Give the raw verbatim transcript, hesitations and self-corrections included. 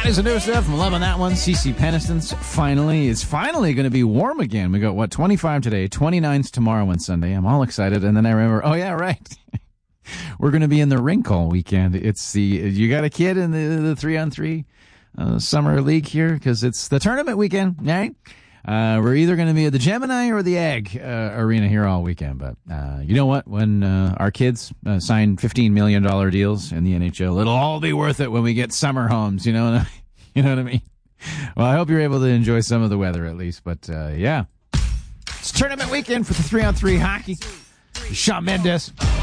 Plenty of new stuff. I'm loving that one. C C Peniston's finally. It's finally going to be warm again. We got, what, twenty-five today, twenty-nine's tomorrow and Sunday. I'm all excited. And then I remember, oh, yeah, right. We're going to be in the rink all weekend. It's the, you got a kid in the, the three on three uh, summer league here because it's the tournament weekend, right? Uh, we're either going to be at the Gemini or the Ag uh, Arena here all weekend. But uh, you know what? When uh, our kids uh, sign fifteen million dollars deals in the N H L, it'll all be worth it when we get summer homes. You know, you know what I mean? Well, I hope you're able to enjoy some of the weather at least. But uh, yeah, it's tournament weekend for the three on three hockey. Shawn Mendes.